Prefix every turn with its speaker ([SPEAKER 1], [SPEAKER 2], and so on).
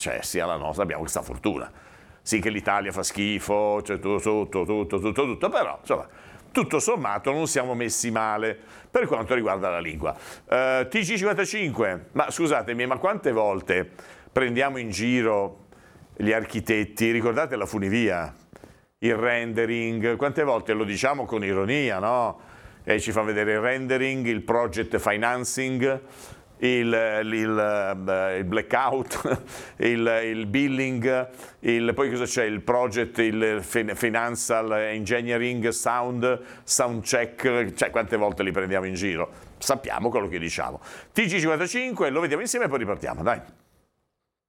[SPEAKER 1] cioè sia la nostra, abbiamo questa fortuna. Sì che l'Italia fa schifo, cioè tutto, però insomma, tutto sommato non siamo messi male per quanto riguarda la lingua. TG55, ma scusatemi, ma quante volte prendiamo in giro gli architetti? Ricordate la funivia, il rendering, quante volte lo diciamo con ironia, no? E ci fa vedere il rendering, il project financing, il blackout, il billing, poi cosa c'è? Il project, il financial engineering, sound check, cioè quante volte li prendiamo in giro? Sappiamo quello che diciamo. TG55, lo vediamo insieme e poi ripartiamo, dai.